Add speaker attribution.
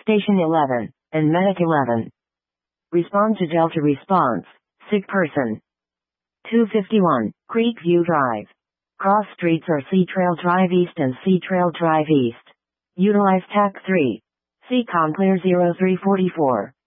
Speaker 1: Station 11, and Medic 11. Respond to Delta response, sick person. 251, Creekview Drive. Cross streets are Sea Trail Drive East and Sea Trail Drive East. Utilize TAC 3. Seacon Clear 0344.